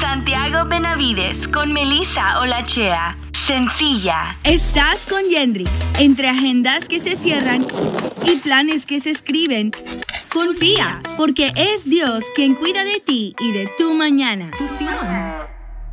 Santiago Benavides con Melissa Olachea. Sencilla. Estás con Yendrix. Entre agendas que se cierran y planes que se escriben, confía, porque es Dios quien cuida de ti y de tu mañana. Fusión.